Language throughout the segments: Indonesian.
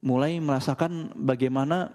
mulai merasakan bagaimana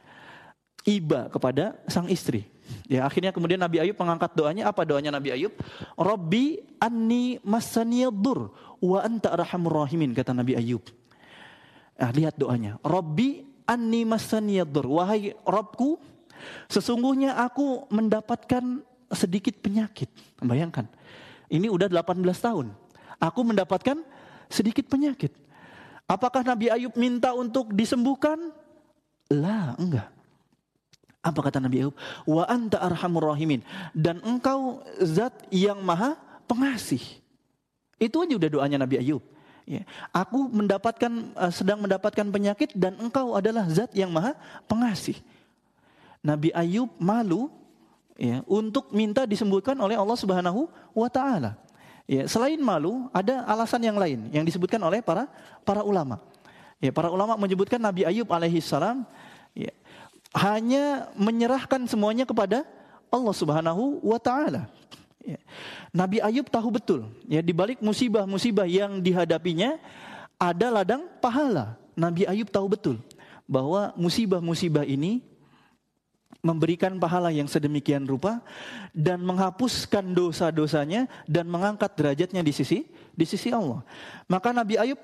iba kepada sang istri. Ya, akhirnya kemudian Nabi Ayub mengangkat doanya. Apa doanya Nabi Ayub? Rabbi anni massaniyaddur wa anta arhamur rahimin, kata Nabi Ayub. Nah, lihat doanya. Rabbi anni massaniyaddur, wahai Rabbku, sesungguhnya aku mendapatkan sedikit penyakit. Bayangkan, ini udah 18 tahun. Aku mendapatkan sedikit penyakit. Apakah Nabi Ayub minta untuk disembuhkan? Lah, enggak. Apa kata Nabi Ayub? Wa anta arhamur rahimin. Dan engkau zat yang maha pengasih. Itu aja udah doanya Nabi Ayub. Ya. Aku sedang mendapatkan penyakit dan engkau adalah zat yang maha pengasih. Nabi Ayub malu ya, untuk minta disembuhkan oleh Allah Subhanahu wa taala. Ya, selain malu, ada alasan yang lain yang disebutkan oleh para ulama. Ya, para ulama menyebutkan Nabi Ayub alaihissalam ya, hanya menyerahkan semuanya kepada Allah Subhanahu wa taala. Ya. Nabi Ayub tahu betul, ya, di balik musibah-musibah yang dihadapinya ada ladang pahala. Nabi Ayub tahu betul bahwa musibah-musibah ini memberikan pahala yang sedemikian rupa dan menghapuskan dosa-dosanya dan mengangkat derajatnya di sisi Allah. Maka Nabi Ayub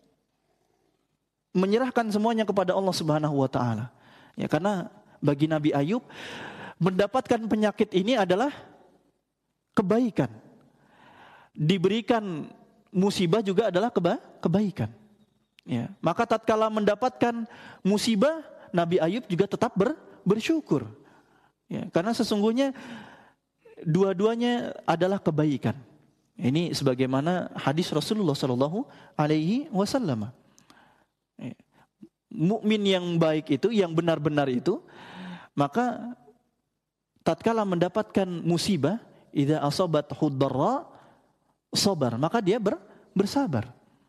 menyerahkan semuanya kepada Allah Subhanahu wa taala. Ya, karena bagi Nabi Ayub mendapatkan penyakit ini adalah kebaikan. Diberikan musibah juga adalah kebaikan. Ya, maka tatkala mendapatkan musibah, Nabi Ayub juga tetap bersyukur. Ya, karena sesungguhnya dua-duanya adalah kebaikan. Ini sebagaimana hadis Rasulullah sallallahu alaihi wasallam. Ya, mukmin yang baik itu, yang benar-benar itu, maka tatkala mendapatkan musibah, idza asabathu dharra sabar, maka dia bersabar.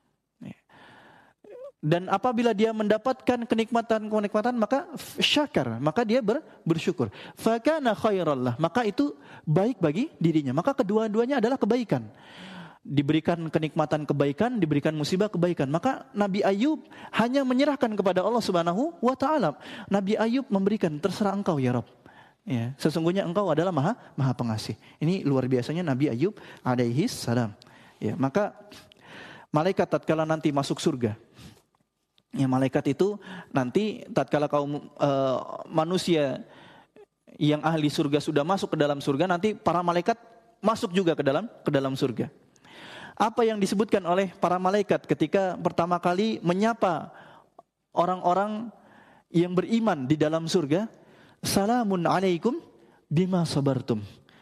Dan apabila dia mendapatkan kenikmatan, maka syakar, maka dia bersyukur. Fakana khairallah, maka itu baik bagi dirinya. Maka kedua-duanya adalah kebaikan. Diberikan kenikmatan kebaikan, diberikan musibah kebaikan. Maka Nabi Ayub hanya menyerahkan kepada Allah Subhanahu wa taala. Nabi Ayub memberikan, terserah engkau ya Rabb. Ya, sesungguhnya engkau adalah maha pengasih. Ini luar biasanya Nabi Ayub alaihi salam. Ya, maka malaikat tatkala nanti masuk surga, ya, malaikat itu nanti tatkala kaum manusia yang ahli surga sudah masuk ke dalam surga, nanti para malaikat masuk juga ke dalam surga. Apa yang disebutkan oleh para malaikat ketika pertama kali menyapa orang-orang yang beriman di dalam surga? Salamun alaikum bima sabartum.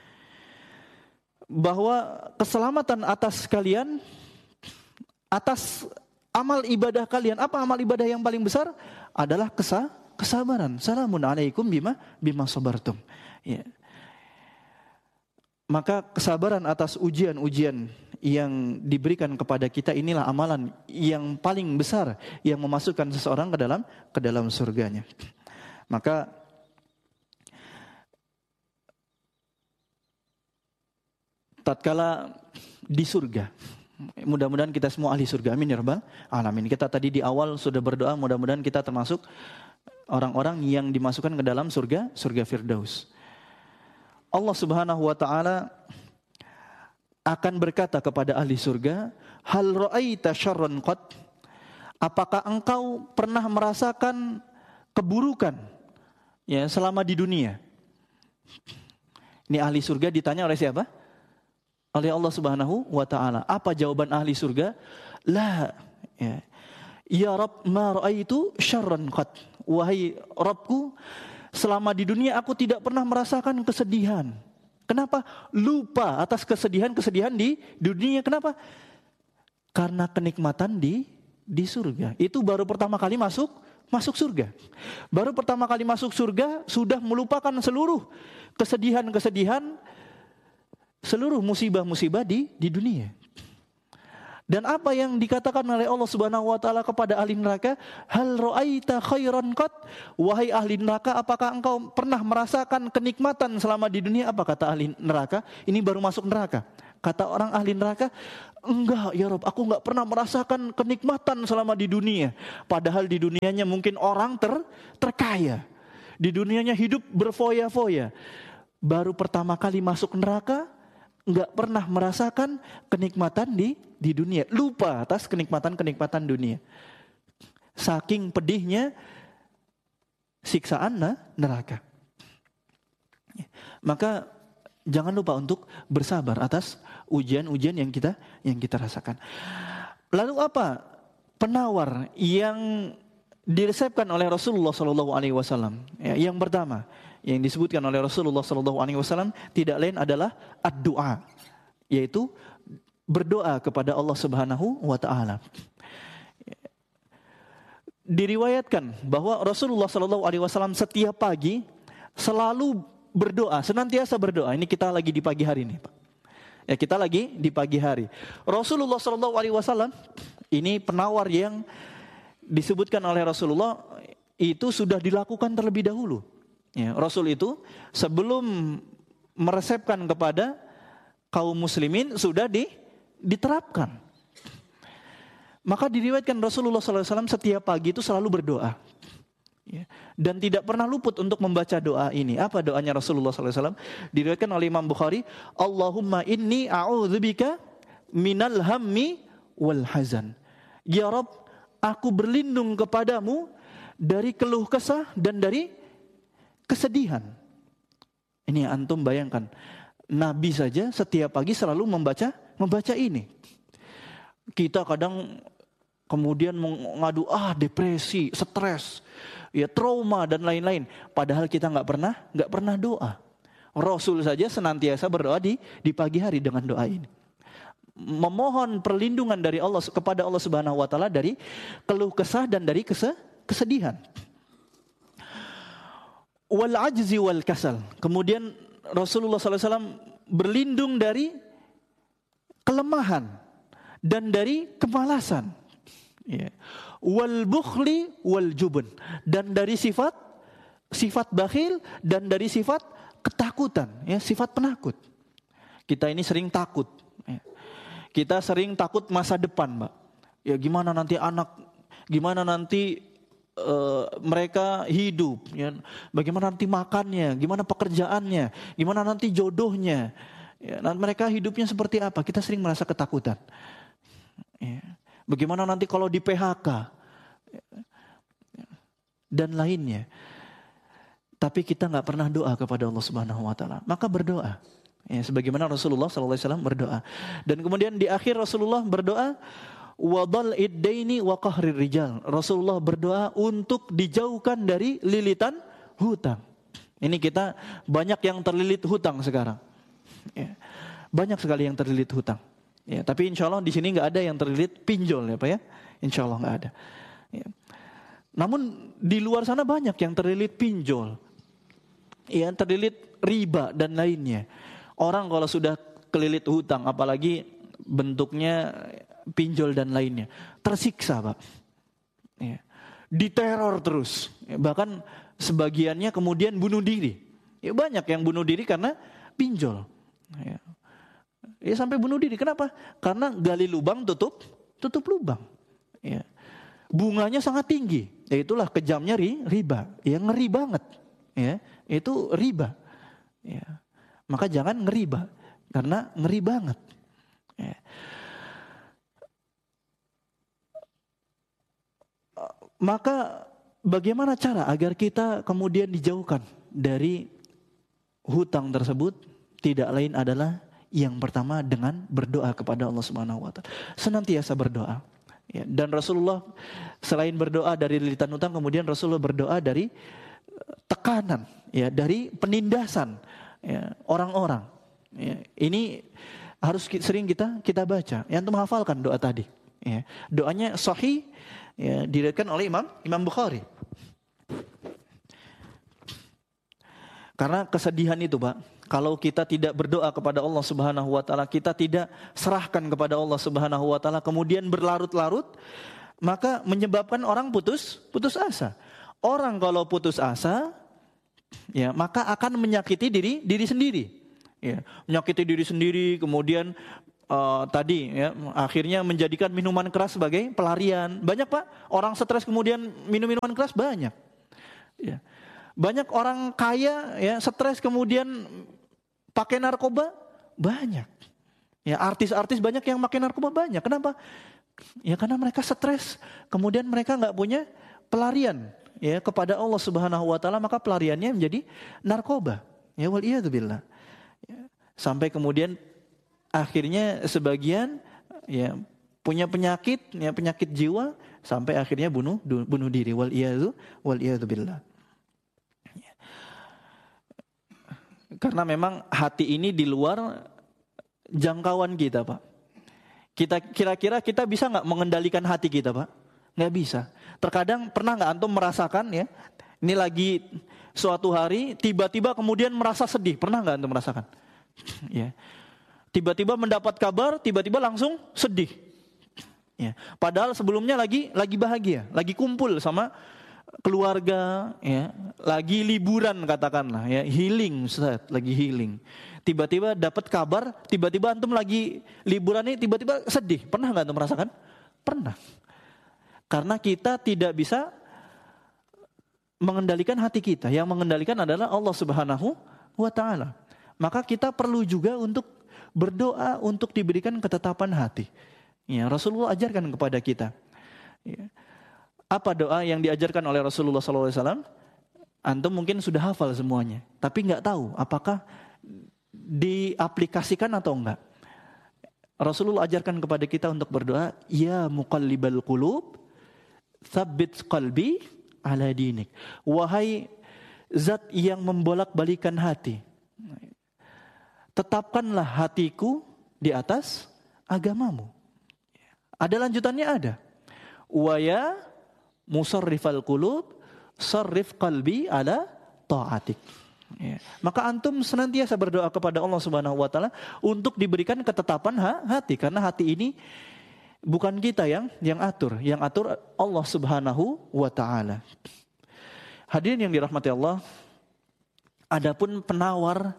Bahwa keselamatan atas kalian, atas amal ibadah kalian. Apa amal ibadah yang paling besar? Adalah kesabaran. Salamun alaikum bima sabartum. Ya. Maka kesabaran atas ujian-ujian yang diberikan kepada kita, inilah amalan yang paling besar yang memasukkan seseorang ke dalam surganya. Maka tatkala di surga, mudah-mudahan kita semua ahli surga, amin ya rabbal alamin. Kita tadi di awal sudah berdoa, mudah-mudahan kita termasuk orang-orang yang dimasukkan ke dalam surga Firdaus. Allah Subhanahu wa taala akan berkata kepada ahli surga, hal ra'aita syarran qad? Apakah engkau pernah merasakan keburukan ya selama di dunia? Ini ahli surga ditanya oleh siapa? Oleh Allah Subhanahu wa taala. Apa jawaban ahli surga? La, ya. Ya Rabb, ma ra'aitu syarran qad. Wahai Rabbku, selama di dunia aku tidak pernah merasakan kesedihan. Kenapa? Lupa atas kesedihan di dunia. Kenapa? Karena kenikmatan di surga. Itu baru pertama kali masuk surga. Baru pertama kali masuk surga sudah melupakan seluruh kesedihan, seluruh musibah-musibah di dunia. Dan apa yang dikatakan oleh Allah Subhanahu wa taala kepada ahli neraka, hal ra'aita khairan qad? Wahai ahli neraka, apakah engkau pernah merasakan kenikmatan selama di dunia? Apa kata ahli neraka? Ini baru masuk neraka. Kata orang ahli neraka, enggak ya Rob, aku enggak pernah merasakan kenikmatan selama di dunia. Padahal di dunianya mungkin orang terkaya. Di dunianya hidup berfoya-foya. Baru pertama kali masuk neraka, enggak pernah merasakan kenikmatan di dunia. Lupa atas kenikmatan-kenikmatan dunia. Saking pedihnya siksaan neraka. Maka jangan lupa untuk bersabar atas ujian-ujian yang kita rasakan. Lalu apa penawar yang diresepkan oleh Rasulullah SAW? Ya, yang pertama yang disebutkan oleh Rasulullah SAW tidak lain adalah ad-doa, yaitu berdoa kepada Allah Subhanahu wa taala. Diriwayatkan bahwa Rasulullah SAW setiap pagi selalu berdoa, senantiasa berdoa. Ini kita lagi di pagi hari nih, Pak. Ya, kita lagi di pagi hari. Rasulullah SAW ini penawar yang disebutkan oleh Rasulullah itu sudah dilakukan terlebih dahulu. Ya, Rasul itu sebelum meresepkan kepada kaum muslimin sudah diterapkan. Maka diriwayatkan Rasulullah SAW setiap pagi itu selalu berdoa. Ya, dan tidak pernah luput untuk membaca doa ini. Apa doanya Rasulullah SAW? Diriwayatkan oleh Imam Bukhari, Allahumma inni a'udzubika minal hammi wal hazan. Ya Rabb, aku berlindung kepadamu dari keluh kesah dan dari kesedihan. Ini antum bayangkan, Nabi saja setiap pagi selalu membaca ini. Kita kadang kemudian mengadu depresi, stres, ya trauma dan lain-lain. Padahal kita nggak pernah doa. Rasul saja senantiasa berdoa di pagi hari dengan doa ini. Memohon perlindungan dari Allah kepada Allah Subhanahu wa taala dari keluh kesah dan dari kesedihan. Wal ajzi wal kasal. Kemudian Rasulullah SAW berlindung dari kelemahan dan dari kemalasan. Ya. Wal bukhli wal jubun, dan dari sifat bakhil dan dari sifat ketakutan, ya, sifat penakut. Kita ini sering takut. Ya. Kita sering takut masa depan, Mbak. Ya, gimana nanti anak, gimana nanti mereka hidup, ya. Bagaimana nanti makannya, gimana pekerjaannya, gimana nanti jodohnya. Ya, mereka hidupnya seperti apa? Kita sering merasa ketakutan. Ya. Bagaimana nanti kalau di PHK dan lainnya. Tapi kita nggak pernah doa kepada Allah Subhanahu Wa Taala. Maka berdoa. Ya, sebagaimana Rasulullah SAW berdoa. Dan kemudian di akhir Rasulullah berdoa, wadal iddaini wa qahrir rijal. Rasulullah berdoa untuk dijauhkan dari lilitan hutang. Ini kita banyak yang terlilit hutang sekarang. Ya, banyak sekali yang terlilit hutang. Ya, tapi insya Allah di sini nggak ada yang terlilit pinjol ya Pak ya, insya Allah nggak ada. Ya. Namun di luar sana banyak yang terlilit pinjol, ya, terlilit riba dan lainnya. Orang kalau sudah kelilit hutang, apalagi bentuknya pinjol dan lainnya, tersiksa Pak. Ya. Diteror terus, ya, bahkan sebagiannya kemudian bunuh diri. Ya, banyak yang bunuh diri karena pinjol. Ya. Ya, sampai bunuh diri. Kenapa? Karena gali lubang tutup lubang. Ya. Bunganya sangat tinggi. Ya, itulah kejamnya riba. Ya, ngeri banget. Ya, itu riba. Ya. Maka jangan ngeriba, karena ngeri banget. Ya. Maka bagaimana cara agar kita kemudian dijauhkan dari hutang tersebut? Tidak lain adalah yang pertama dengan berdoa kepada Allah Subhanahu wa taala. Senantiasa berdoa. Ya, dan Rasulullah selain berdoa dari lilitan hutang, kemudian Rasulullah berdoa dari tekanan, ya, dari penindasan, ya, orang-orang. Ya, ini harus sering kita baca. Yang untuk menghafalkan doa tadi. Ya, doanya sahih, ya, diriwayatkan oleh Imam Bukhari. Karena kesedihan itu, Pak. Kalau kita tidak berdoa kepada Allah Subhanahu wa taala, kita tidak serahkan kepada Allah Subhanahu wa taala, kemudian berlarut-larut, maka menyebabkan orang putus asa. Orang kalau putus asa, ya, maka akan menyakiti diri sendiri. ya, menyakiti diri sendiri, kemudian tadi ya, akhirnya menjadikan minuman keras sebagai pelarian. Banyak Pak, orang stres kemudian minum minuman keras banyak. Ya. Banyak orang kaya ya stres kemudian pakai narkoba banyak. Ya, artis-artis banyak yang pakai narkoba banyak. Kenapa? Ya karena mereka stres, kemudian mereka nggak punya pelarian ya kepada Allah Subhanahu wa taala, maka pelariannya menjadi narkoba. Ya wal iyadzubillah. Ya, sampai kemudian akhirnya sebagian ya punya penyakit, ya penyakit jiwa sampai akhirnya bunuh diri. Wal iyadzubillah. Ya. Karena memang hati ini di luar jangkauan kita, Pak. Kira-kira kita bisa nggak mengendalikan hati kita, Pak? Nggak bisa. Terkadang pernah nggak antum merasakan ya? Ini lagi suatu hari tiba-tiba kemudian merasa sedih. Pernah nggak antum merasakan? Ya. Tiba-tiba mendapat kabar, tiba-tiba langsung sedih. Ya. Padahal sebelumnya lagi bahagia, lagi kumpul sama keluarga, ya, lagi liburan katakanlah, ya, healing, Ustaz, lagi healing. Tiba-tiba dapat kabar, tiba-tiba antum lagi liburan ini tiba-tiba sedih. Pernah nggak antum merasakan? Pernah. Karena kita tidak bisa mengendalikan hati kita. Yang mengendalikan adalah Allah Subhanahu wa taala. Maka kita perlu juga untuk berdoa untuk diberikan ketetapan hati. Ya, Rasulullah ajarkan kepada kita. Ya. Apa doa yang diajarkan oleh Rasulullah SAW? Antum mungkin sudah hafal semuanya, tapi nggak tahu apakah diaplikasikan atau enggak. Rasulullah ajarkan kepada kita untuk berdoa, ya muqallibal qulub, tsabbit qalbi ala dinik. Wahai zat yang membolak-balikan hati, tetapkanlah hatiku di atas agamamu. Ada lanjutannya ada. Wa ya musarrifal qulub, sarrif qalbi ala ta'atik. Ya. Maka antum senantiasa berdoa kepada Allah Subhanahu wa taala untuk diberikan ketetapan hati, karena hati ini bukan kita yang atur Allah Subhanahu wa taala. Hadirin yang dirahmati Allah, adapun penawar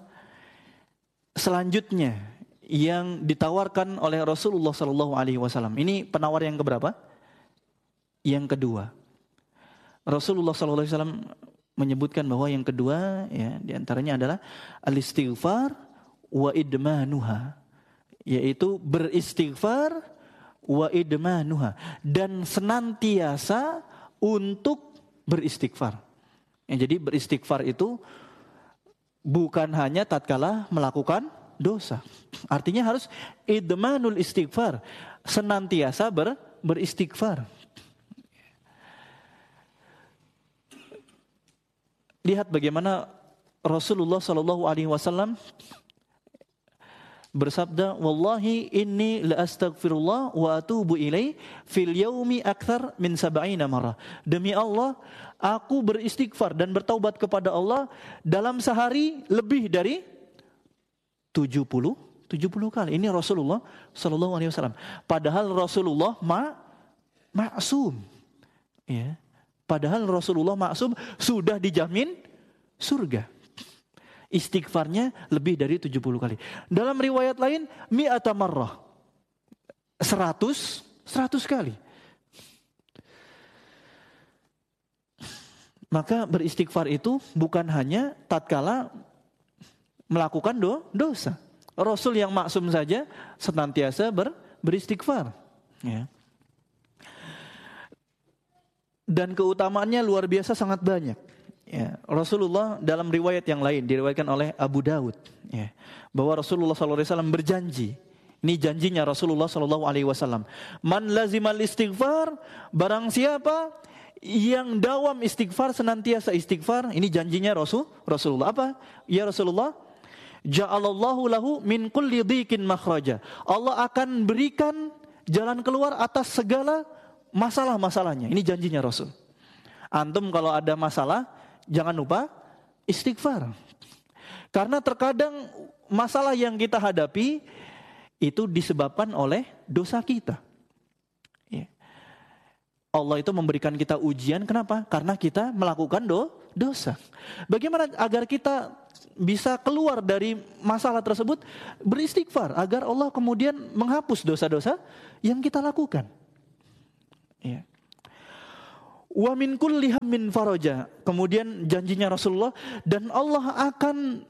selanjutnya yang ditawarkan oleh Rasulullah sallallahu alaihi wasallam. Ini penawar yang keberapa? Yang kedua. Rasulullah sallallahu alaihi wasallam menyebutkan bahwa yang kedua ya diantaranya adalah al-istighfar wa idmanuha, yaitu beristighfar wa idmanuha, dan senantiasa untuk beristighfar. Ya, jadi beristighfar itu bukan hanya tatkala melakukan dosa. Artinya harus idmanul istighfar, senantiasa beristighfar. Lihat bagaimana Rasulullah Shallallahu Alaihi Wasallam bersabda, "Wallahi inni la astaghfirullah wa atubu ilaih fil yaumi akthar min 70 marrah." Demi Allah, aku beristighfar dan bertaubat kepada Allah dalam sehari lebih dari 70 kali. Ini Rasulullah Shallallahu Alaihi Wasallam. Padahal Rasulullah maksum, ya. Padahal Rasulullah maksum, sudah dijamin surga. Istighfarnya lebih dari 70 kali. Dalam riwayat lain, mi'ata marrah. 100 kali. Maka beristighfar itu bukan hanya tatkala melakukan dosa. Rasul yang maksum saja senantiasa beristighfar. Ya. Dan keutamaannya luar biasa, sangat banyak. Ya, Rasulullah dalam riwayat yang lain diriwayatkan oleh Abu Daud, ya, bahwa Rasulullah SAW berjanji. Ini janjinya Rasulullah SAW. Man lazimal istighfar, barang siapa yang dawam istighfar, senantiasa istighfar. Ini janjinya Rasulullah. Apa? Ya Rasulullah, ja'alallahu lahu min kulli dhiqin makhraja. Allah akan berikan jalan keluar atas segala masalah-masalahnya. Ini janjinya Rasul. Antum kalau ada masalah, jangan lupa istighfar. Karena terkadang masalah yang kita hadapi itu disebabkan oleh dosa kita. Ya. Allah itu memberikan kita ujian, kenapa? Karena kita melakukan dosa. Bagaimana agar kita bisa keluar dari masalah tersebut? Beristighfar agar Allah kemudian menghapus dosa-dosa yang kita lakukan. Ya. Wa min kulli hammin faraja. Kemudian janjinya Rasulullah, dan Allah akan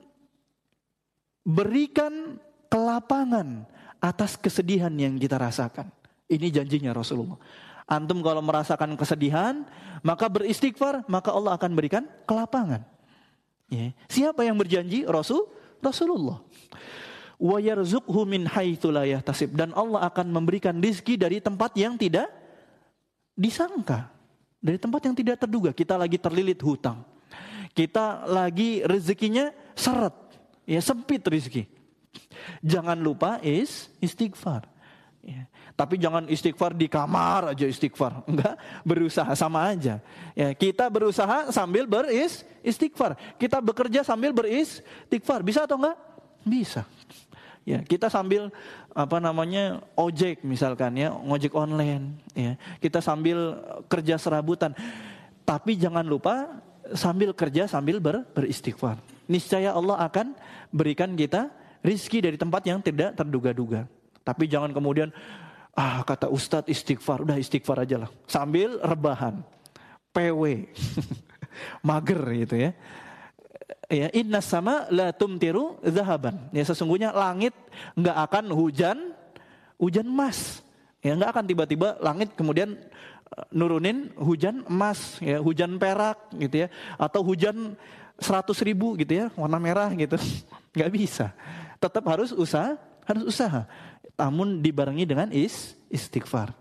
berikan kelapangan atas kesedihan yang kita rasakan. Ini janjinya Rasulullah. Antum kalau merasakan kesedihan, maka beristighfar, maka Allah akan berikan kelapangan. Ya. Siapa yang berjanji? Rasulullah. Wa yarzuqhu min haitsu la yahtasib, dan Allah akan memberikan rezeki dari tempat yang tidak disangka. Dari tempat yang tidak terduga. Kita lagi terlilit hutang. Kita lagi rezekinya seret. Ya, sempit rezeki. Jangan lupa istighfar. Ya. Tapi jangan istighfar di kamar aja istighfar. Enggak, berusaha sama aja. Ya, kita berusaha sambil beristighfar. Kita bekerja sambil beristighfar. Bisa atau enggak? Bisa. Ya, kita sambil ojek misalkan ya, ngojek online ya. Kita sambil kerja serabutan. Tapi jangan lupa sambil kerja sambil beristighfar. Niscaya Allah akan berikan kita rizki dari tempat yang tidak terduga-duga. Tapi jangan kemudian kata Ustadz istighfar, udah istighfar aja lah. Sambil rebahan, PW, mager gitu ya. Ya, innas sama la tumtiru zahaban. Ya, sesungguhnya langit nggak akan hujan emas. Ya, nggak akan tiba-tiba langit kemudian nurunin hujan emas, ya, hujan perak gitu ya, atau hujan 100.000 gitu ya, warna merah gitu. Nggak bisa. Tetap harus usaha. Namun dibarengi dengan istighfar.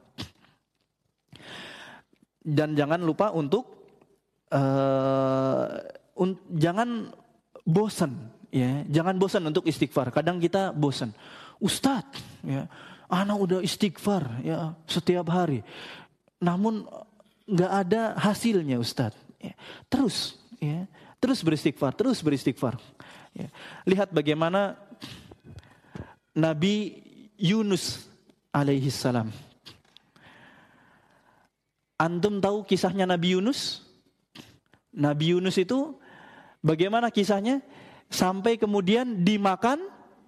Dan jangan lupa untuk jangan bosan, ya. Jangan bosan untuk istighfar. Kadang kita bosan. Ustadz, ya, ana udah istighfar ya setiap hari. Namun nggak ada hasilnya Ustadz. Ya. Terus beristighfar. Ya. Lihat bagaimana Nabi Yunus alaihi salam. Antum tahu kisahnya Nabi Yunus? Nabi Yunus itu bagaimana kisahnya? Sampai kemudian dimakan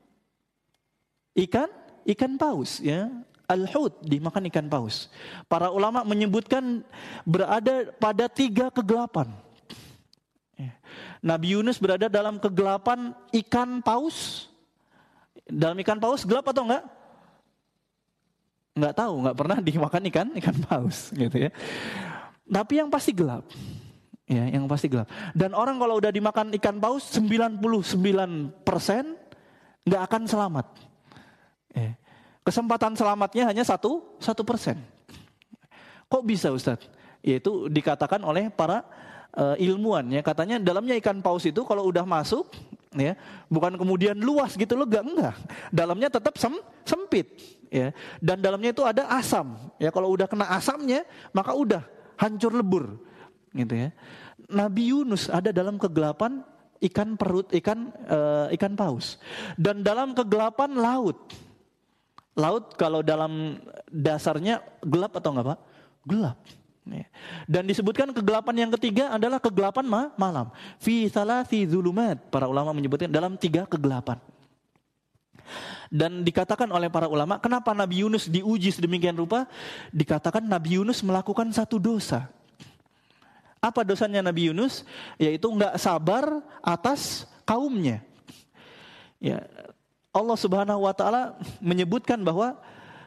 ikan paus, ya. Al-Hut, dimakan ikan paus. Para ulama menyebutkan berada pada 3 kegelapan. Nabi Yunus berada dalam kegelapan ikan paus. Dalam ikan paus gelap atau enggak? Enggak tahu, enggak pernah dimakan ikan paus gitu ya. Tapi yang pasti gelap. Ya, yang pasti gelap. Dan orang kalau udah dimakan ikan paus 99% enggak akan selamat. Ya. Kesempatan selamatnya hanya 1%. Kok bisa Ustadz? Yaitu dikatakan oleh para ilmuwan ya, katanya dalamnya ikan paus itu kalau udah masuk ya, bukan kemudian luas gitu loh, enggak. Dalamnya tetap sempit ya. Dan dalamnya itu ada asam. Ya, kalau udah kena asamnya maka udah hancur lebur gitu ya. Nabi Yunus ada dalam kegelapan ikan paus. Dan dalam kegelapan laut. Laut kalau dalam dasarnya gelap atau enggak Pak? Gelap. Dan disebutkan kegelapan yang ketiga adalah kegelapan malam. Fi thalathi dzulumat. Para ulama menyebutkan dalam 3 kegelapan. Dan dikatakan oleh para ulama, kenapa Nabi Yunus diuji sedemikian rupa? Dikatakan Nabi Yunus melakukan satu dosa. Apa dosanya Nabi Yunus? Yaitu enggak sabar atas kaumnya. Ya, Allah Subhanahu wa taala menyebutkan bahwa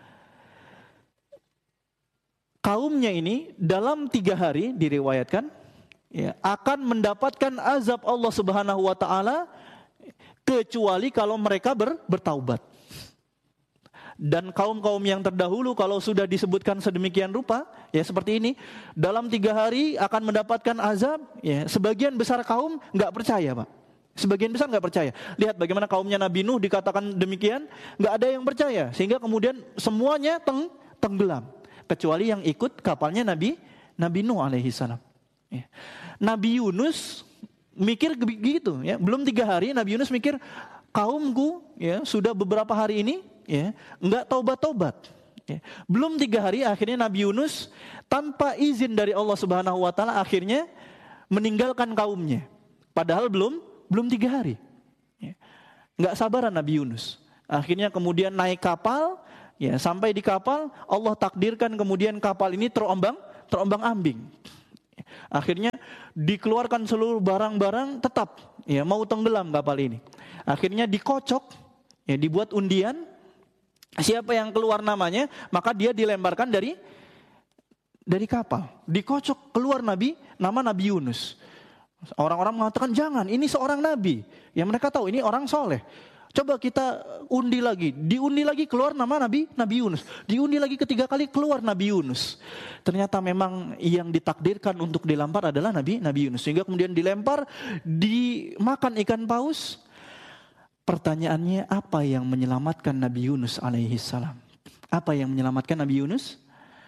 kaumnya ini dalam 3 hari diriwayatkan ya, akan mendapatkan azab Allah Subhanahu wa taala kecuali kalau mereka bertaubat. Dan kaum-kaum yang terdahulu kalau sudah disebutkan sedemikian rupa ya seperti ini, dalam 3 hari akan mendapatkan azab ya, sebagian besar kaum enggak percaya, Pak. Sebagian besar enggak percaya. Lihat bagaimana kaumnya Nabi Nuh dikatakan demikian, enggak ada yang percaya sehingga kemudian semuanya tenggelam. Kecuali yang ikut kapalnya Nabi Nuh alaihi salam. Ya. Nabi Yunus mikir begitu ya, belum 3 hari Nabi Yunus mikir kaumku ya sudah beberapa hari ini ya enggak taubat-taubat. Ya. Belum 3 hari akhirnya Nabi Yunus tanpa izin dari Allah Subhanahu wa taala akhirnya meninggalkan kaumnya. Padahal belum 3 hari. Ya. Nggak sabaran Nabi Yunus. Akhirnya kemudian naik kapal, ya, sampai di kapal Allah takdirkan kemudian kapal ini terombang-ambing. Akhirnya dikeluarkan seluruh barang-barang, tetap ya mau tenggelam kapal ini. Akhirnya dikocok, ya, dibuat undian. Siapa yang keluar namanya, maka dia dilemparkan dari kapal. Dikocok keluar nama Nabi Yunus. Orang-orang mengatakan jangan, ini seorang nabi. Ya mereka tahu ini orang soleh. Coba kita undi lagi, diundi lagi keluar nama Nabi Yunus. Diundi lagi ketiga kali keluar Nabi Yunus. Ternyata memang yang ditakdirkan untuk dilempar adalah Nabi Yunus. Sehingga kemudian dilempar, dimakan ikan paus. Pertanyaannya, apa yang menyelamatkan Nabi Yunus alaihi salam? Apa yang menyelamatkan Nabi Yunus?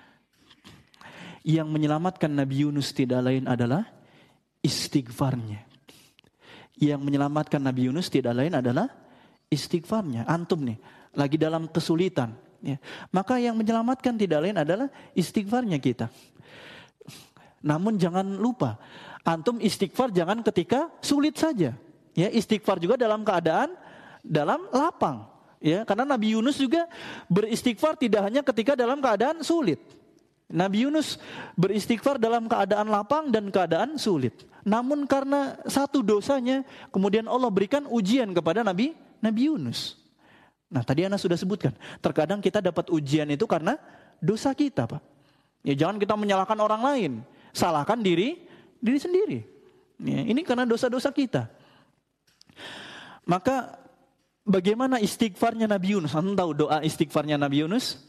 Yang menyelamatkan Nabi Yunus tidak lain adalah istighfarnya. Yang menyelamatkan Nabi Yunus tidak lain adalah istighfarnya. Antum nih lagi dalam kesulitan, ya. Maka yang menyelamatkan tidak lain adalah istighfarnya kita. Namun jangan lupa, antum istighfar jangan ketika sulit saja. Ya, istighfar juga dalam keadaan dalam lapang. Ya, karena Nabi Yunus juga beristighfar tidak hanya ketika dalam keadaan sulit. Nabi Yunus beristighfar dalam keadaan lapang dan keadaan sulit. Namun karena satu dosanya, kemudian Allah berikan ujian kepada Nabi Yunus. Nah, tadi Ana sudah sebutkan, terkadang kita dapat ujian itu karena dosa kita, Pak. Ya, jangan kita menyalahkan orang lain, salahkan diri sendiri. Ya, ini karena dosa-dosa kita. Maka bagaimana istighfarnya Nabi Yunus? Anda tahu doa istighfarnya Nabi Yunus?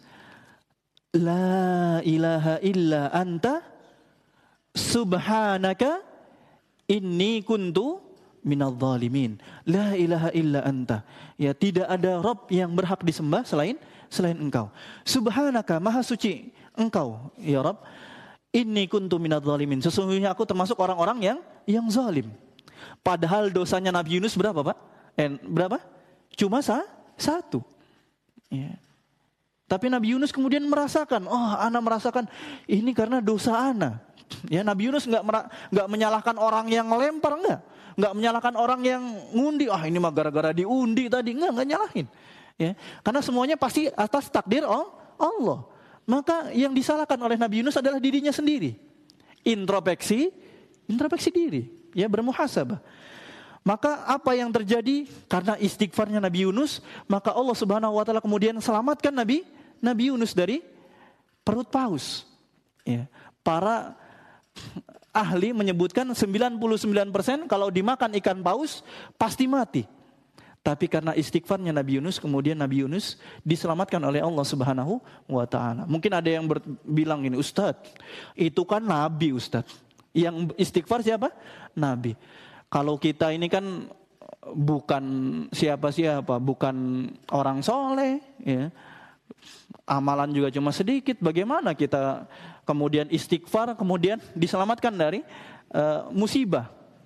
La ilaha illa anta subhanaka inni kuntu minadh dhalimin. La ilaha illa anta. Ya, tidak ada Rabb yang berhak disembah selain Engkau. Subhanaka, maha suci Engkau, ya Rabb. Inni kuntu minadh dhalimin. Sesungguhnya aku termasuk orang-orang yang zalim. Padahal dosanya Nabi Yunus berapa, Pak? Berapa? Cuma satu. Ya. Tapi Nabi Yunus kemudian merasakan, ana merasakan ini karena dosa ana. Ya, Nabi Yunus nggak menyalahkan orang yang lempar, nggak menyalahkan orang yang ngundi. Ini mah gara-gara diundi tadi, nggak nyalahin. Ya, karena semuanya pasti atas takdir Allah. Maka yang disalahkan oleh Nabi Yunus adalah dirinya sendiri. Introspeksi diri, ya, bermuhasabah. Maka apa yang terjadi karena istighfarnya Nabi Yunus, maka Allah Subhanahu wa taala kemudian selamatkan Nabi Yunus dari perut paus. Ya. Para ahli menyebutkan 99% kalau dimakan ikan paus pasti mati. Tapi karena istighfarnya Nabi Yunus, kemudian Nabi Yunus diselamatkan oleh Allah Subhanahu wa taala. Mungkin ada yang bilang ini, Ustadz, itu kan Nabi, Ustadz. Yang istighfar siapa? Nabi. Kalau kita ini kan bukan siapa-siapa, bukan orang soleh, ya. Amalan juga cuma sedikit. Bagaimana kita kemudian istighfar, kemudian diselamatkan dari musibah?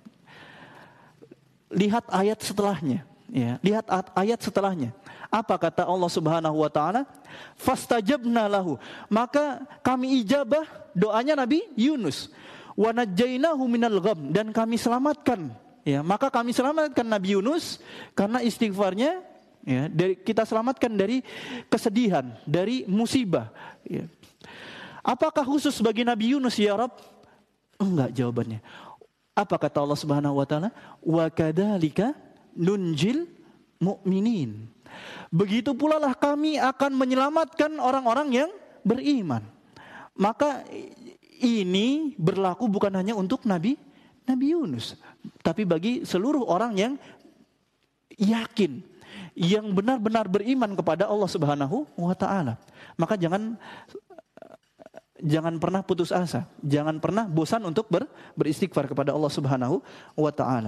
Lihat ayat setelahnya. Ya, lihat ayat setelahnya. Apa kata Allah Subhanahu wa taala? Fastajabna lahu. Maka kami ijabah doanya Nabi Yunus. Wa najjainahu minal gham, dan kami selamatkan. Ya, maka kami selamatkan Nabi Yunus karena istighfarnya, ya, kita selamatkan dari kesedihan, dari musibah. Ya. Apakah khusus bagi Nabi Yunus, ya Rabb? Enggak jawabannya. Apa kata Allah Subhanahu wa taala? Wa kadzalika nunjil mu'minin. Begitu pula lah kami akan menyelamatkan orang-orang yang beriman. Maka ini berlaku bukan hanya untuk Nabi Yunus, tapi bagi seluruh orang yang yakin, yang benar-benar beriman kepada Allah Subhanahu wa taala. Maka jangan pernah putus asa, jangan pernah bosan untuk beristighfar kepada Allah Subhanahu wa taala.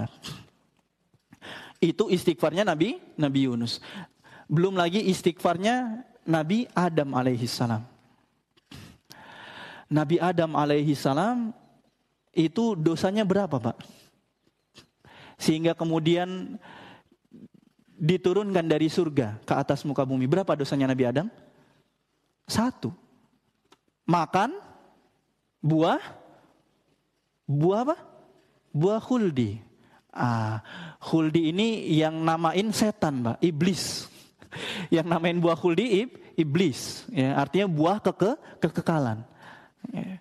Itu istighfarnya Nabi Yunus. Belum lagi istighfarnya Nabi Adam alaihissalam. Nabi Adam alaihissalam itu dosanya berapa, Pak? Sehingga kemudian diturunkan dari surga ke atas muka bumi. Berapa dosanya Nabi Adam? 1. Makan buah apa? Buah khuldi. Khuldi ini yang namain setan, Pak, iblis. Yang namain buah khuldi iblis, ya, artinya buah kekekalan. Ya.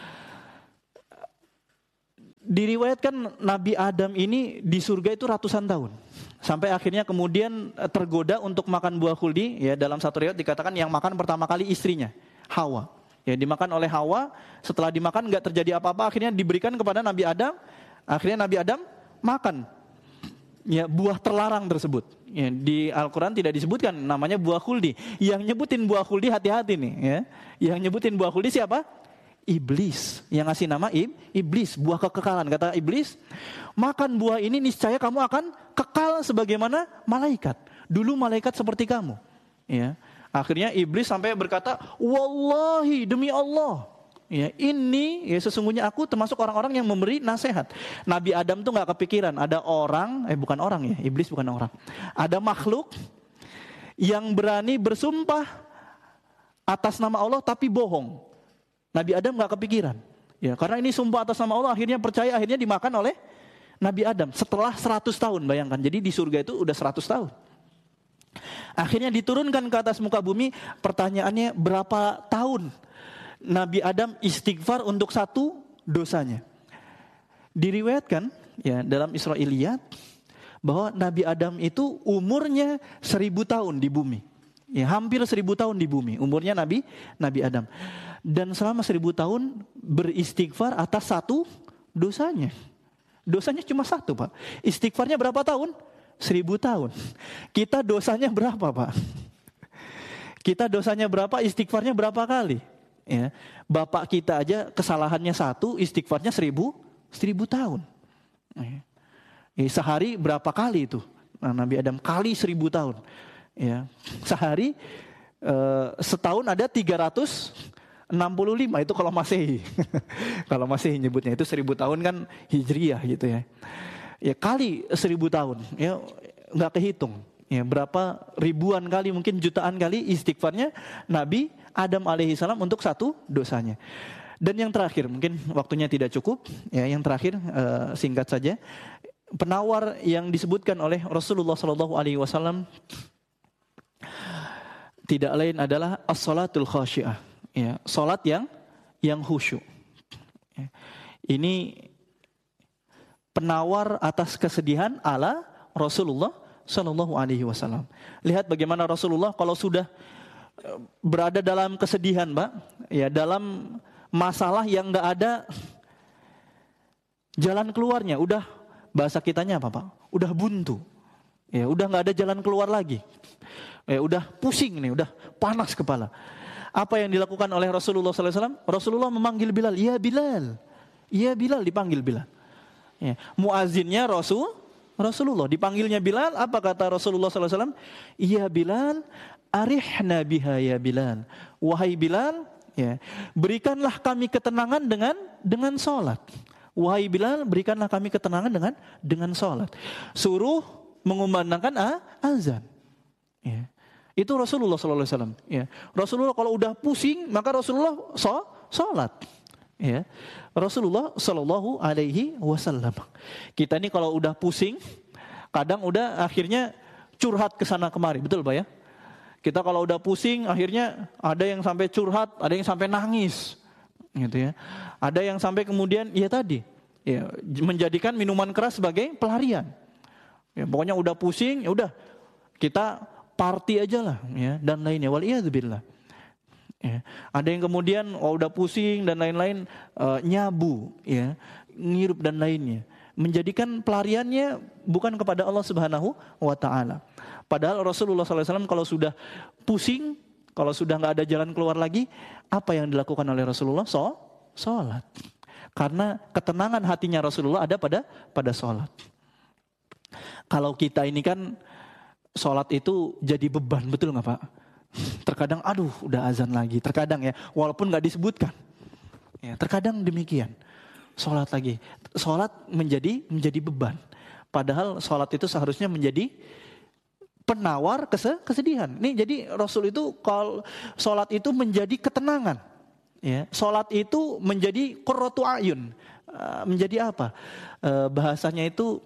Diriwayatkan Nabi Adam ini di surga itu ratusan tahun. Sampai akhirnya kemudian tergoda untuk makan buah khuldi, ya, dalam satu riwayat dikatakan yang makan pertama kali istrinya, Hawa. Ya, dimakan oleh Hawa, setelah dimakan enggak terjadi apa-apa, akhirnya diberikan kepada Nabi Adam. Akhirnya Nabi Adam makan, ya, buah terlarang tersebut. Ya, di Al-Quran tidak disebutkan namanya buah khuldi. Yang nyebutin buah khuldi hati-hati nih, ya. Yang nyebutin buah khuldi siapa? Iblis. Yang ngasih nama iblis, buah kekekalan. Kata iblis, makan buah ini niscaya kamu akan kekal sebagaimana malaikat. Dulu malaikat seperti kamu. Ya. Akhirnya iblis sampai berkata, wallahi, demi Allah, ya, ini, ya, sesungguhnya aku termasuk orang-orang yang memberi nasihat. Nabi Adam tuh nggak kepikiran ada orang, bukan orang, ya, iblis bukan orang. Ada makhluk yang berani bersumpah atas nama Allah tapi bohong. Nabi Adam nggak kepikiran, ya, karena ini sumpah atas nama Allah, akhirnya percaya, akhirnya dimakan oleh Nabi Adam setelah 100 tahun, bayangkan. Jadi di surga itu udah 100 tahun. Akhirnya diturunkan ke atas muka bumi. Pertanyaannya, berapa tahun Nabi Adam istighfar untuk satu dosanya? Diriwayatkan, ya, dalam Israiliyat bahwa Nabi Adam itu umurnya 1000 tahun di bumi. Ya, hampir 1000 tahun di bumi umurnya Nabi Adam. Dan selama 1000 tahun beristighfar atas satu dosanya. Dosanya cuma satu, Pak. Istighfarnya berapa tahun? 1000 tahun. Kita dosanya berapa, Pak? Kita dosanya berapa, istighfarnya berapa kali? Ya, bapak kita aja kesalahannya satu, istighfarnya 1000 tahun. Ya, sehari berapa kali itu? Nah, Nabi Adam kali 1000 tahun. Ya, sehari setahun ada 365 itu kalau Masehi. Kalau Masehi nyebutnya itu 1000 tahun kan Hijriyah gitu ya. Ya kali 1000 tahun, ya nggak kehitung. Ya, berapa ribuan kali, mungkin jutaan kali istighfarnya Nabi Adam alaihissalam untuk satu dosanya. Dan yang terakhir, mungkin waktunya tidak cukup. Ya, yang terakhir singkat saja, penawar yang disebutkan oleh Rasulullah SAW tidak lain adalah as-salatul khasyi'ah. Ya, salat yang khusyuk. Ya, ini penawar atas kesedihan ala Rasulullah Sallallahu Alaihi Wasallam. Lihat bagaimana Rasulullah kalau sudah berada dalam kesedihan, Mbak, ya, dalam masalah yang nggak ada jalan keluarnya, udah bahasa kitanya apa, Pak? Udah buntu, ya, udah nggak ada jalan keluar lagi, ya, udah pusing nih, udah panas kepala. Apa yang dilakukan oleh Rasulullah Sallallahu Alaihi Wasallam? Rasulullah memanggil Bilal, ya Bilal, ya Bilal, dipanggil Bilal. Ya, muazinnya Rasulullah, dipanggilnya Bilal, apa kata Rasulullah SAW? Iya Bilal, arihna biha ya Bilal. Wahai Bilal, ya, berikanlah kami ketenangan dengan sholat. Wahai Bilal, berikanlah kami ketenangan dengan sholat. Suruh mengumandangkan azan. Ya. Itu Rasulullah SAW. Ya. Rasulullah kalau udah pusing, maka Rasulullah sholat. Ya, Rasulullah Shallallahu Alaihi Wasallam. Kita ini kalau udah pusing, kadang udah akhirnya curhat ke sana kemari, betul Pak ya? Kita kalau udah pusing, akhirnya ada yang sampai curhat, ada yang sampai nangis, gitu ya. Ada yang sampai kemudian, ya tadi, ya, menjadikan minuman keras sebagai pelarian. Ya, pokoknya udah pusing, ya udah kita party aja lah, ya, dan lainnya. Waliyadzubillah. Ya, ada yang kemudian udah pusing dan lain-lain, nyabu, ya, ngirup dan lainnya, menjadikan pelariannya bukan kepada Allah Subhanahu wa Ta'ala. Padahal Rasulullah SAW kalau sudah pusing, kalau sudah nggak ada jalan keluar lagi, apa yang dilakukan oleh Rasulullah? Sholat. Karena ketenangan hatinya Rasulullah ada pada sholat. Kalau kita ini kan sholat itu jadi beban, betul nggak Pak? Terkadang aduh udah azan lagi, terkadang ya, walaupun gak disebutkan ya, terkadang demikian. Sholat lagi, sholat menjadi beban. Padahal sholat itu seharusnya menjadi penawar kesedihan. Nih jadi Rasul itu kalau sholat itu menjadi ketenangan, ya. Sholat itu menjadi qurratu ayun, menjadi apa? Bahasanya itu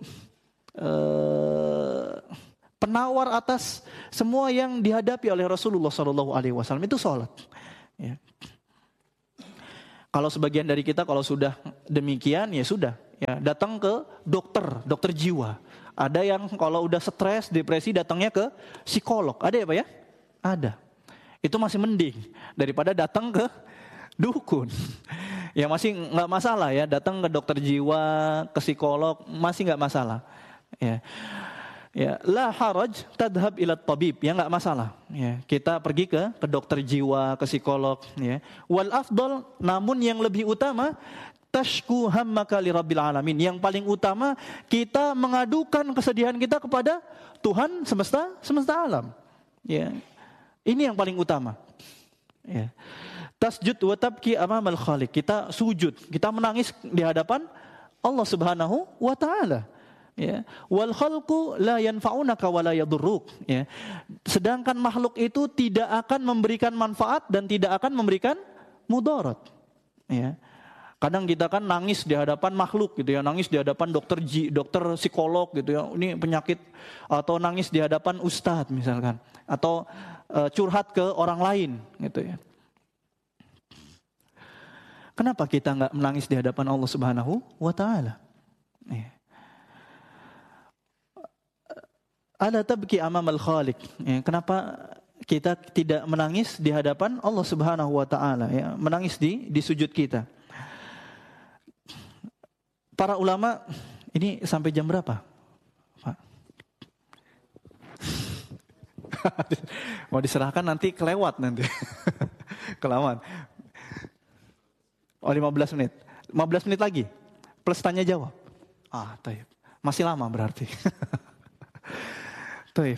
penawar atas semua yang dihadapi oleh Rasulullah SAW itu sholat. Ya. Kalau sebagian dari kita kalau sudah demikian ya sudah, ya datang ke dokter jiwa. Ada yang kalau udah stres, depresi datangnya ke psikolog. Ada ya Pak ya? Ada. Itu masih mending daripada datang ke dukun. Ya masih nggak masalah ya, datang ke dokter jiwa, ke psikolog masih nggak masalah. Ya. Ya, la haraj tadhhab ila tabib, ya enggak masalah. Ya, kita pergi ke dokter jiwa, ke psikolog, ya. Wal afdal, namun yang lebih utama tashku hammaka li rabbil alamin. Yang paling utama kita mengadukan kesedihan kita kepada Tuhan semesta alam. Ya. Ini yang paling utama. Ya. Tasjud wa tabki amamal khaliq. Kita sujud, kita menangis di hadapan Allah Subhanahu wa taala. Ya, wal khalqu la yanfa'unaka wa la yadurruk, ya. Sedangkan makhluk itu tidak akan memberikan manfaat dan tidak akan memberikan mudarat. Ya. Kadang kita kan nangis di hadapan makhluk gitu ya, nangis di hadapan dokter psikolog gitu ya. Ini penyakit, atau nangis di hadapan ustadz misalkan, atau curhat ke orang lain gitu ya. Kenapa kita enggak menangis di hadapan Allah Subhanahu wa taala? Ya. Ala tabki amamal khaliq. Ya, kenapa kita tidak menangis di hadapan Allah Subhanahu wa taala, ya, menangis di sujud kita. Para ulama ini sampai jam berapa, Pak? Mau diserahkan nanti kelewat nanti. Kelamaan. Oh 15 menit. 15 menit lagi. Plus tanya jawab. Taib. Masih lama berarti. Taib.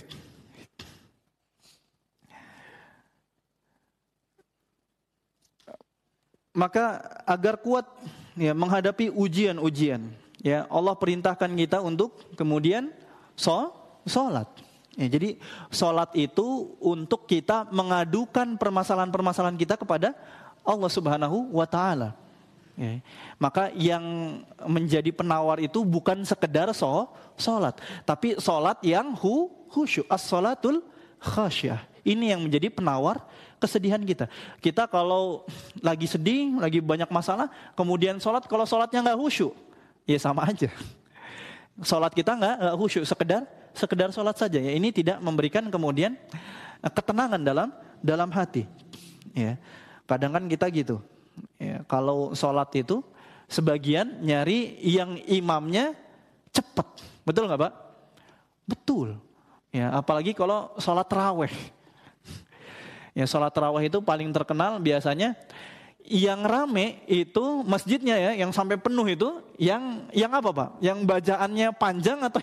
Maka agar kuat ya menghadapi ujian-ujian, ya Allah perintahkan kita untuk kemudian sholat. Ya, jadi sholat itu untuk kita mengadukan permasalahan-permasalahan kita kepada Allah Subhanahu wa taala. Ya. Maka yang menjadi penawar itu bukan sekedar sholat, tapi sholat yang khusyuk, as-sholatul khasyah. Ini yang menjadi penawar kesedihan kita. Kita kalau lagi sedih, lagi banyak masalah, kemudian sholat, kalau sholatnya nggak khusyuk, ya sama aja. Sholat kita nggak khusyuk, sekedar sholat saja. Ya, ini tidak memberikan kemudian ketenangan dalam hati. Ya, kadang kan kita gitu. Ya, kalau sholat itu sebagian nyari yang imamnya cepat, betul nggak Pak? Betul. Ya, apalagi kalau sholat tarawih. Ya, sholat tarawih itu paling terkenal biasanya yang rame itu masjidnya ya, yang sampai penuh itu, yang apa Pak? Yang bacaannya panjang atau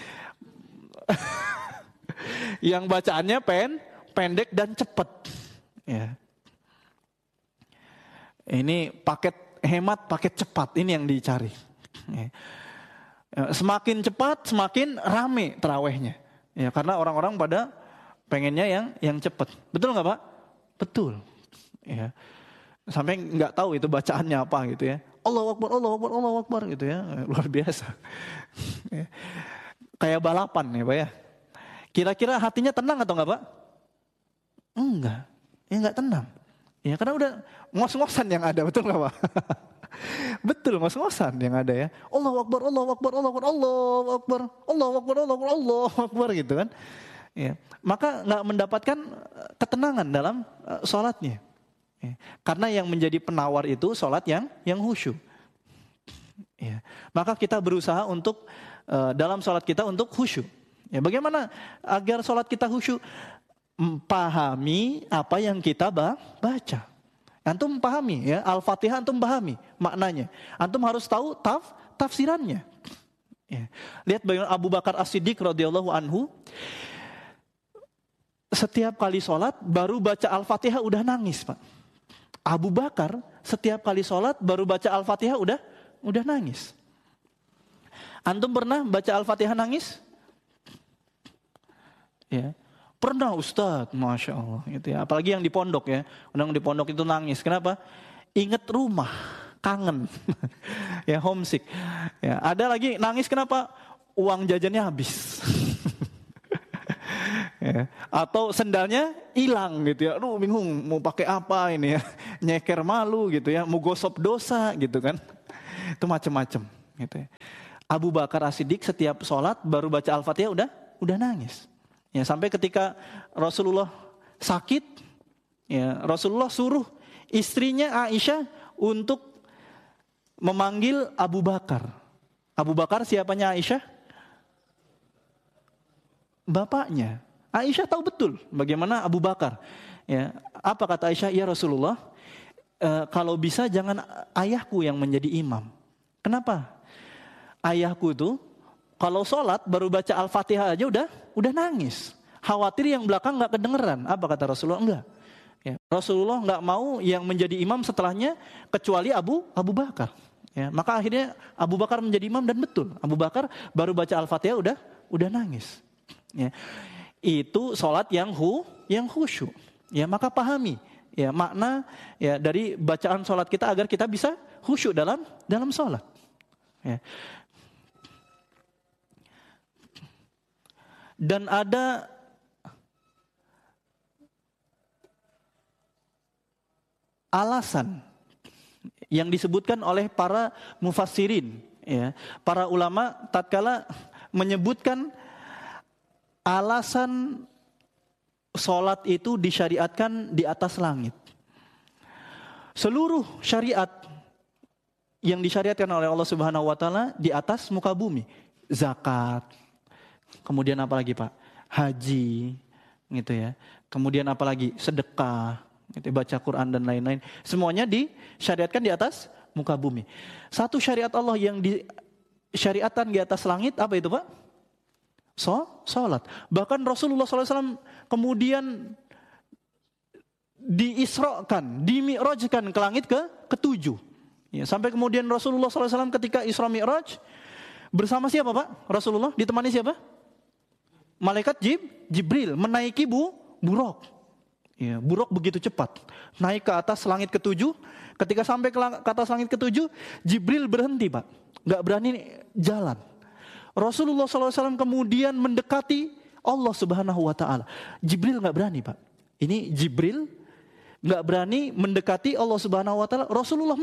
yang bacaannya pendek dan cepat. Ya. Ini paket hemat, paket cepat, ini yang dicari. Ya. Semakin cepat, semakin rame tarawihnya. Ya, karena orang-orang pada pengennya yang cepat. Betul nggak Pak? Betul. Ya. Sampai nggak tahu itu bacaannya apa gitu ya. Allahu Akbar, Allahu Akbar, Allahu Akbar gitu ya. Luar biasa. Ya. Kayak balapan ya Pak ya. Kira-kira hatinya tenang atau enggak Pak? Enggak. Ya enggak tenang. Ya karena udah ngos-ngosan yang ada, betul nggak Pak? Betul, ngos-ngosan yang ada ya. Allahu Akbar, Allahu Akbar, Allahu Akbar, Allahu Akbar, Allahu Akbar, Allahu Akbar, Allahu Akbar gitu kan. Ya. Maka nggak mendapatkan ketenangan dalam sholatnya. Ya. Karena yang menjadi penawar itu sholat yang khusyuk. Ya. Maka kita berusaha untuk dalam sholat kita untuk khusyuk. Ya, bagaimana agar sholat kita khusyuk? Pahami apa yang kita baca. Antum pahami ya, Al-Fatihah antum pahami maknanya. Antum harus tahu tafsirannya. Ya. Lihat bagaimana Abu Bakar As-Siddiq radhiyallahu anhu, setiap kali sholat baru baca Al-Fatihah udah nangis Pak. Abu Bakar setiap kali sholat baru baca Al-Fatihah udah nangis. Antum pernah baca Al-Fatihah nangis? Ya. Pernah Ustadz, Masya Allah gitu ya. Apalagi yang di pondok ya. Yang di pondok itu nangis. Kenapa? Ingat rumah. kangen, ya homesick. Ya, ada lagi nangis kenapa? Uang jajannya habis. Ya. Atau sendalnya hilang gitu ya. Aduh bingung mau pakai apa ini ya. Nyeker malu gitu ya. Mau gosok dosa gitu kan. Itu macam-macam gitu ya. Abu Bakar As-Siddiq setiap sholat baru baca Al-Fatihah udah nangis. Ya, sampai ketika Rasulullah sakit, ya, Rasulullah suruh istrinya Aisyah untuk memanggil Abu Bakar. Abu Bakar siapanya Aisyah? Bapaknya. Aisyah tahu betul bagaimana Abu Bakar. Ya, apa kata Aisyah? Ya Rasulullah, kalau bisa jangan ayahku yang menjadi imam. Kenapa? Ayahku itu kalau sholat baru baca Al-Fatihah aja udah nangis. Khawatir yang belakang nggak kedengeran. Apa kata Rasulullah? Enggak. Ya, Rasulullah nggak mau yang menjadi imam setelahnya kecuali Abu Bakar. Ya, maka akhirnya Abu Bakar menjadi imam dan betul Abu Bakar baru baca Al-Fatihah udah nangis. Ya. Itu sholat yang khusyuk. Ya, maka pahami ya makna ya dari bacaan sholat kita agar kita bisa khusyuk dalam sholat. Ya. Dan ada alasan yang disebutkan oleh para mufassirin, ya, para ulama tatkala menyebutkan alasan sholat itu disyariatkan di atas langit. Seluruh syariat yang disyariatkan oleh Allah Subhanahu wa taala di atas muka bumi. Zakat. Kemudian apa lagi, Pak? Haji, gitu ya. Kemudian apa lagi? Sedekah, gitu, baca Quran dan lain-lain. Semuanya disyariatkan di atas muka bumi. Satu syariat Allah yang disyariatkan di atas langit apa itu, Pak? Salat. Bahkan Rasulullah SAW kemudian diisrokan, dimi'rajkan ke langit ketujuh. Ya, sampai kemudian Rasulullah SAW ketika Isra Mi'raj bersama siapa, Pak? Rasulullah ditemani siapa? Malaikat Jibril menaiki buraq. Ya, buraq begitu cepat naik ke atas langit ketujuh. Ketika sampai ke atas langit ketujuh, Jibril berhenti, Pak. Gak berani jalan. Rasulullah SAW kemudian mendekati Allah Subhanahu wa taala. Jibril gak berani, Pak. Ini Jibril gak berani mendekati Allah Subhanahu wa taala. Rasulullah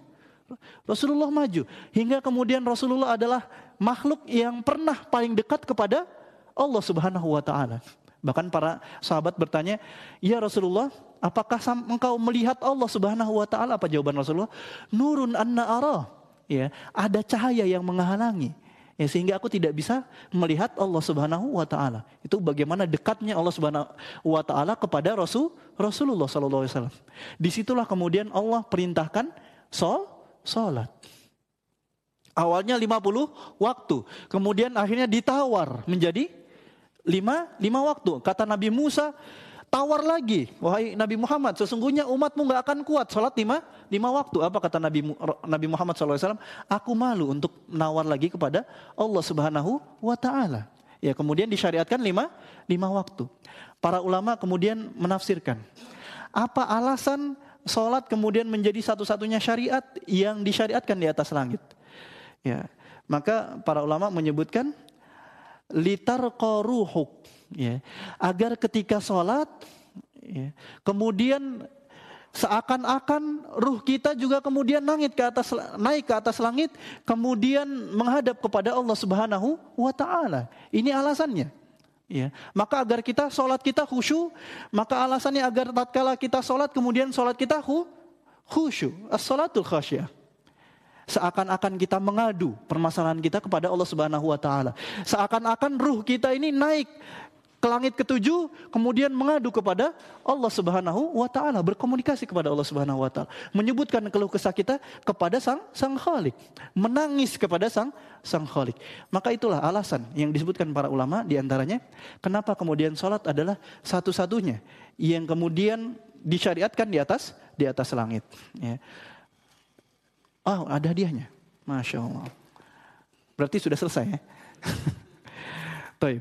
maju hingga kemudian Rasulullah adalah makhluk yang pernah paling dekat kepada Allah Subhanahu wa taala. Bahkan para sahabat bertanya, "Ya Rasulullah, apakah engkau melihat Allah Subhanahu wa taala?" Apa jawaban Rasulullah? "Nurun anna ara." Ya, ada cahaya yang menghalangi. Ya, sehingga aku tidak bisa melihat Allah Subhanahu wa taala. Itu bagaimana dekatnya Allah Subhanahu wa taala kepada Rasulullah sallallahu alaihi wasallam. Disitulah kemudian Allah perintahkan salat. Awalnya 50 waktu, kemudian akhirnya ditawar menjadi 5 waktu. Kata Nabi Musa, tawar lagi, wahai Nabi Muhammad, sesungguhnya umatmu gak akan kuat sholat 5 waktu. Apa kata Nabi Muhammad SAW? Aku malu untuk menawar lagi kepada Allah Subhanahu wa ta'ala. Ya, kemudian disyariatkan 5 waktu. Para ulama kemudian menafsirkan, apa alasan sholat kemudian menjadi satu-satunya syariat yang disyariatkan di atas langit? Ya, maka para ulama menyebutkan litarqaruhuk, ya, agar ketika sholat, ya, kemudian seakan-akan ruh kita juga kemudian naik ke atas langit, kemudian menghadap kepada Allah Subhanahu wa taala. Ini alasannya. Ya, maka agar kita sholat kita khusyuk, maka alasannya agar tatkala kita sholat kemudian sholat kita khusyuk, as-shalatul khasyah. Seakan-akan kita mengadu permasalahan kita kepada Allah Subhanahu wa taala. Seakan-akan ruh kita ini naik ke langit ketujuh, kemudian mengadu kepada Allah Subhanahu wa taala, berkomunikasi kepada Allah Subhanahu wa taala, menyebutkan keluh kesah kita kepada sang Khalik, menangis kepada sang Khalik. Maka itulah alasan yang disebutkan para ulama, di antaranya kenapa kemudian salat adalah satu-satunya yang kemudian disyariatkan di atas langit, ya. Oh, ada hadiahnya. Masya Allah. Berarti sudah selesai, ya. Baik.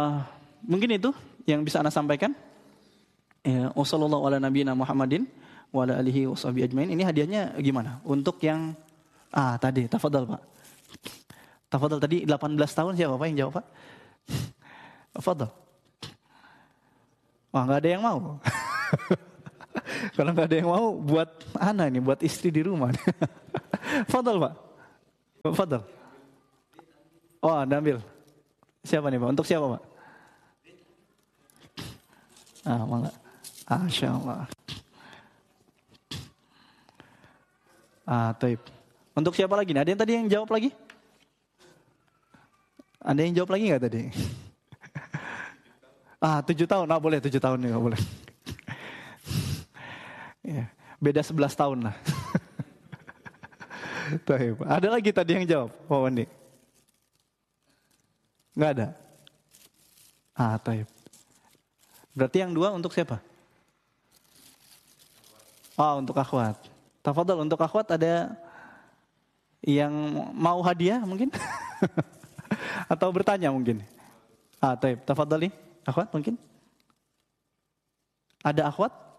Mungkin itu yang bisa Anda sampaikan. Ya, wassallallahu ala nabiyina Muhammadin wa ala alihi washabihi ajmain. Ini hadiahnya gimana? Untuk yang tadi, tafadhal Pak. Tafadhal tadi 18 tahun siapa Pak yang jawab Pak? Tafadhal. Wah, enggak ada yang mau. Kalau enggak ada yang mau buat anak ini, buat istri di rumah. Tafadhal Pak. Tafadhal. Oh, Anda ambil. Siapa nih Pak? Untuk siapa Pak? Malah. Masya Allah. Taib. Untuk siapa lagi? Ada yang tadi yang jawab lagi? Ada yang jawab lagi nggak tadi? 7 tahun. Boleh 7 tahun nih, boleh. Ya, beda 11 tahun lah. Taib. Ada lagi tadi yang jawab? Pak Wandi? Nggak ada? Taib. Berarti yang 2 untuk siapa? Untuk akhwat. Tafadhal, untuk akhwat ada yang mau hadiah mungkin? Atau bertanya mungkin? Taib. Tafadhal nih, akhwat mungkin? Ada akhwat?